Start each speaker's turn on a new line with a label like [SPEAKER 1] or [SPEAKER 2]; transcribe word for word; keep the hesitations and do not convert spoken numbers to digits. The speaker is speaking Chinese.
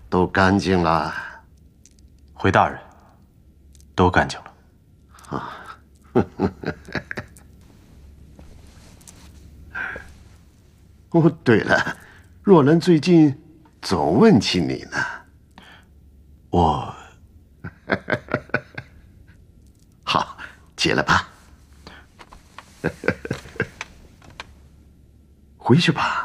[SPEAKER 1] 都干净了。
[SPEAKER 2] 回大人，都干净了。
[SPEAKER 1] 啊，哦，对了，若兰最近总问起你呢。
[SPEAKER 2] 我，
[SPEAKER 1] 好，起来吧，回去吧。